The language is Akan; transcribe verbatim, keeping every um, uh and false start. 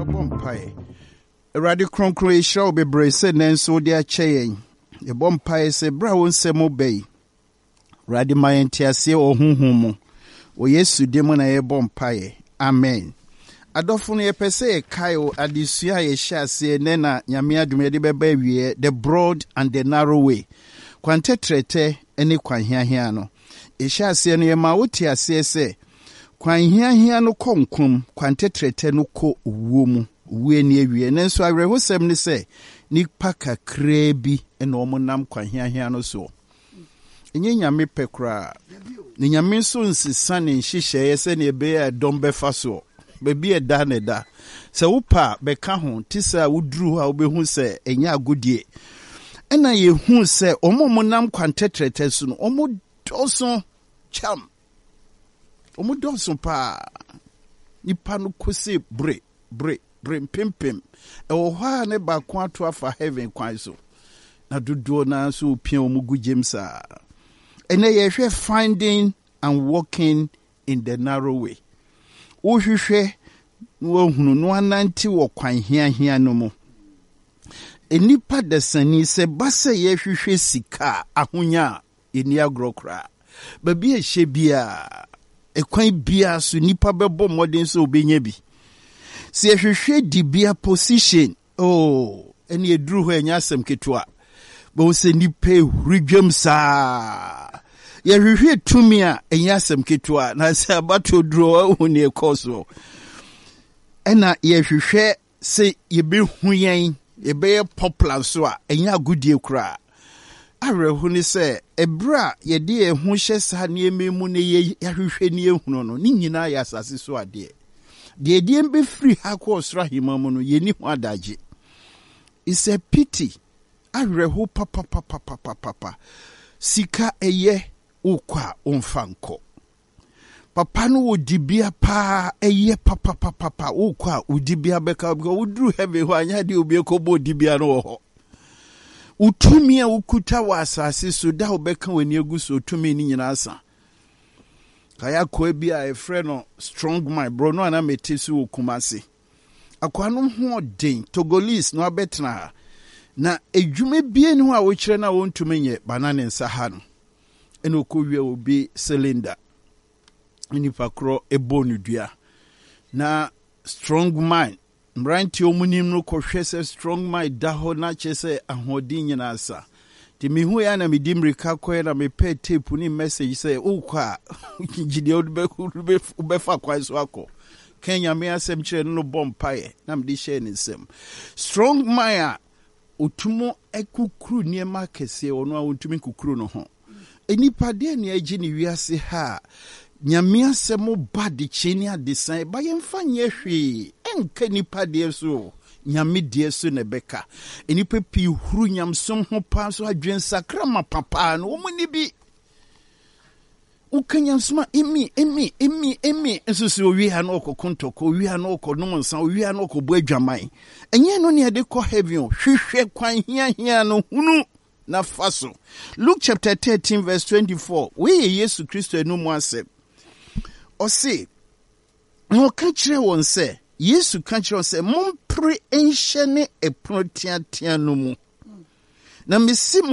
Bompae. Radio Croncro show be brace nenso de acheyen. E Bompae se bra won semo bay. Radio Mayentia o hunhumu. O Yesu demo na ye Bompae. Amen. Adofo no ye pese e kaio adisua ye hyase ne na nyame adum de beba wie the broad and the narrow way. Kwante trete ene kwanhiahia no. E hyase no ye ma wote ase se kwanhiahia no konkum kwante trete no ko wuo mu wuo ni awie nenso awerehosem ni se nipa kakra bi ene omonam kwanhiahia no so. Enye nyame pekra ni nyame so nsisa ne nhihye se ne be ya dombe faso. Baby e da ne da. Se upa beka ho tisa wudru ha obehu se enya agodie. Ena ye hu se omo nam kwantetrete su no omo doso cham. Omo doso pa. Nipa no kose bre bre bre pimpim. E wo ha ne ba kwa to afa heaven kwan so. Na dodo na so pia omo gu Jamesa. Ena ye hwe finding and walking in the narrow way. Uhwehwe wo hunu no ananti wo kwan hia hia no mu enipa desani se base ye hwehwe sika ahonya eni agrokra ba bi ehye bia ekwan bia so nipa bebo modern so obenya bi se ye hwehwe di bia position oh eni eduru ho enya asem ketwa bo se nipa hurudwam saa ye hwehwe tumi a enya asem ketwa na se abato duro ho ne ekoso ena ye hwehwe se ye be huyen ye be popular so a enya agudie kura arehu ni se ebra ye de ehun hye sa ne ememu ne ye hwehwe ne ehunu no ni nyina ya asase so ade de de mbe free ha ko osra himamu no ye ni ho adaje is a pity arehu papa papa papa papa sika eye ukwa umfanko papa no odibia pa eye papa papa papa ukwa udibia beka because udru heavy ho anya de obi ekobo odibia no ho utumi a ukuta wa asase so da obeka wani eguso utumi ni nyina asa kaya ko bia e frɛ no strong my bro no ana metesi okumase akwa no ho den Togolese no abetna na edwuma bie ni ho a wo kyerɛ na wo ntumi nye banane nsa ha no eno ko wie obi cylinder nipa kro ebonu dua na strong mind mranti omunim no ko hwese strong mind da ho na chese ahodin nyina asa ti mihu ya na midimrika ko na me pe tape ni message say ukwa gide odbe ube fa kwa so akọ Kenya me asem kire no bompae na me di share ni sem strong mind otumo ekukuru niema kese ono a ontumi kukuru no ho enipa de ne agi ni wiase ha nyame asemo badi chini adesan ba yemfa nye hwe enka nipa de so nyame de so ne beka enipa pi huru nyamsom ho pa so adwen sakra ma papa no wo ni bi ukanyamsoma emi emi emi emi ensusu owi ha no okokonto ko owi ha no okonom nsan owi ha no okobo adwaman enye no ne de ko heaven hwehwe kwan hia hia no hunu na faso. Luke chapter thirteen verse twenty-four. We Yesu Kristo enu mu asem. O se no ka kire won se Yesu ka kire se mompre enhye ne eprotiatia no mu. Na mesi